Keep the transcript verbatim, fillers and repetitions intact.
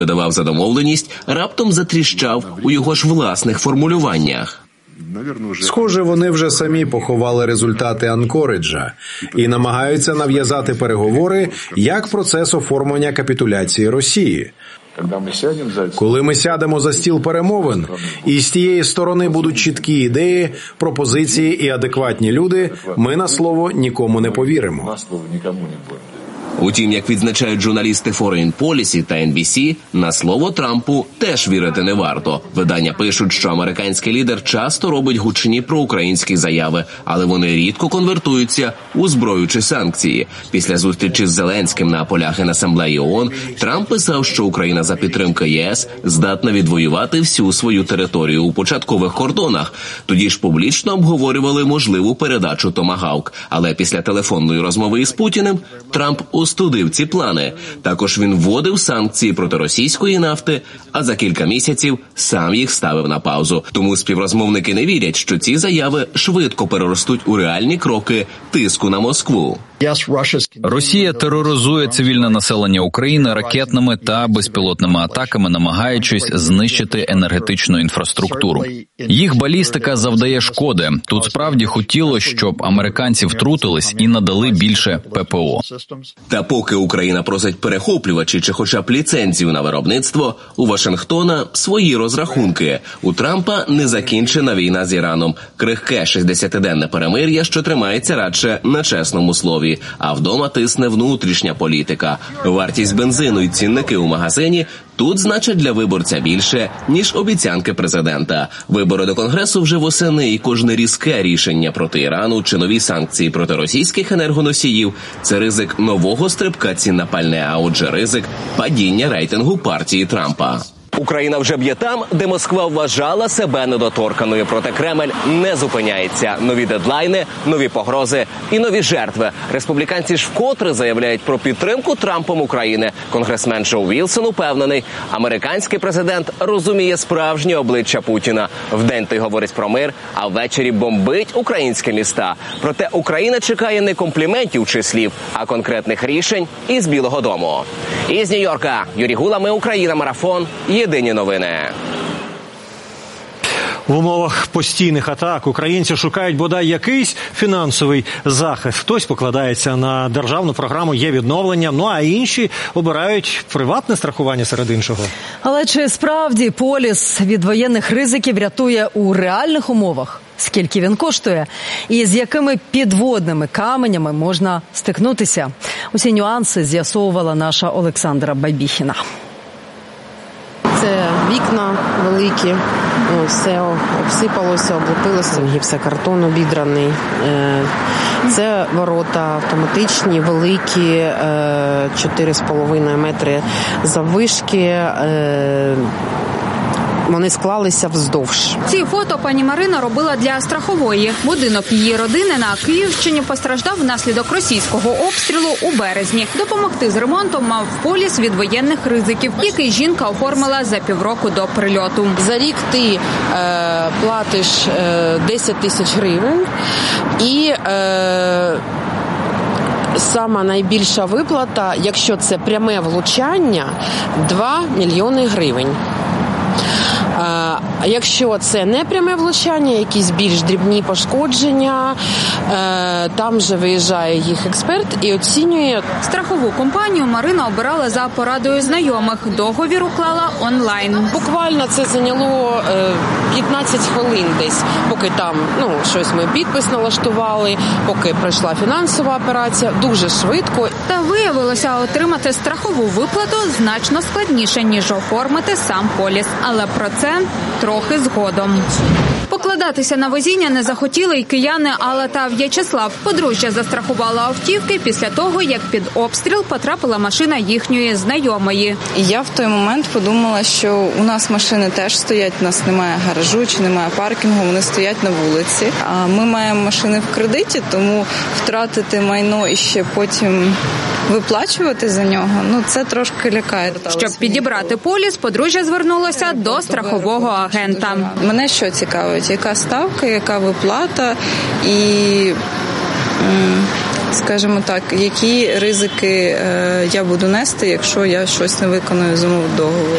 видавав за домовленість, раптом затріщав у його ж власних формулюваннях. Схоже, вони вже самі поховали результати Анкориджа і намагаються нав'язати переговори як процес оформлення капітуляції Росії. Коли ми сядемо за стіл перемовин, і з тієї сторони будуть чіткі ідеї, пропозиції і адекватні люди, ми на слово нікому не повіримо. Утім, як відзначають журналісти Foreign Policy та ен бі сі, на слово Трампу теж вірити не варто. Видання пишуть, що американський лідер часто робить гучні проукраїнські заяви, але вони рідко конвертуються у зброю чи санкції. Після зустрічі з Зеленським на полях Генасамблеї ООН Трамп писав, що Україна за підтримки ЄС здатна відвоювати всю свою територію у початкових кордонах. Тоді ж публічно обговорювали можливу передачу Томагавк. Але після телефонної розмови із Путіним Трамп остудив ці плани. Також він вводив санкції проти російської нафти, а за кілька місяців сам їх ставив на паузу. Тому співрозмовники не вірять, що ці заяви швидко переростуть у реальні кроки тиску на Москву. Росія тероризує цивільне населення України ракетними та безпілотними атаками, намагаючись знищити енергетичну інфраструктуру. Їх балістика завдає шкоди. Тут справді хотілося, щоб американці втрутились і надали більше пе пе о. Та поки Україна просить перехоплювачі чи хоча б ліцензію на виробництво, у Вашингтона свої розрахунки. У Трампа незакінчена війна з Іраном, крихке шістдесятиденне перемир'я, що тримається радше на чесному слові. А вдома тисне внутрішня політика. Вартість бензину і цінники у магазині тут значать для виборця більше, ніж обіцянки президента. Вибори до Конгресу вже восени, і кожне різке рішення проти Ірану чи нові санкції проти російських енергоносіїв – це ризик нового стрибка цін на пальне, а отже ризик падіння рейтингу партії Трампа. Україна вже б'є там, де Москва вважала себе недоторканою. Проте Кремль не зупиняється. Нові дедлайни, нові погрози і нові жертви. Республіканці ж вкотре заявляють про підтримку Трампом України. Конгресмен Джо Вілсон упевнений, американський президент розуміє справжнє обличчя Путіна. Вдень той говорить про мир, а ввечері бомбить українські міста. Проте Україна чекає не компліментів чи слів, а конкретних рішень із Білого дому. Із Нью-Йорка Юрій Гула, ми Україна, марафон. Єдині новини. В умовах постійних атак українці шукають бодай якийсь фінансовий захист. Хтось покладається на державну програму «Є відновлення», ну а інші обирають приватне страхування серед іншого. Але чи справді поліс від воєнних ризиків рятує у реальних умовах? Скільки він коштує? І з якими підводними каменями можна стикнутися? Усі нюанси з'ясовувала наша Олександра Бабіхіна. Це вікна великі, все обсипалося, облупилося, гіпсокартон обідраний. Це ворота автоматичні, великі, чотири з половиною метри заввишки. Вони склалися вздовж. Ці фото пані Марина робила для страхової. Будинок її родини на Київщині постраждав внаслідок російського обстрілу у березні. Допомогти з ремонтом мав поліс від воєнних ризиків, який жінка оформила за півроку до прильоту. За рік ти е, платиш е, десять тисяч гривень і... Е, Сама найбільша виплата, якщо це пряме влучання, два мільйони гривень. А якщо це не пряме влучання, якісь більш дрібні пошкодження, там вже виїжджає їх експерт і оцінює. Страхову компанію Марина обирала за порадою знайомих. Договір уклала онлайн. Буквально це зайняло п'ятнадцять хвилин десь, поки там ну, щось ми підпис налаштували, поки пройшла фінансова операція. Дуже швидко. Та виявилося, отримати страхову виплату значно складніше, ніж оформити сам поліс. Але про це трохи згодом. Покладатися на везіння не захотіли й кияни Алла та В'ячеслав. Подружжя застрахувало автівки після того, як під обстріл потрапила машина їхньої знайомої. І я в той момент подумала, що у нас машини теж стоять, у нас немає гаражу чи немає паркінгу, вони стоять на вулиці. А ми маємо машини в кредиті, тому втратити майно і ще потім виплачувати за нього, ну це трошки лякає. Щоб підібрати поліс, подружжя звернулося до страхового агента. Мене що цікавить, яка ставка, яка виплата і скажімо так, які ризики я буду нести, якщо я щось не виконую з умов договору.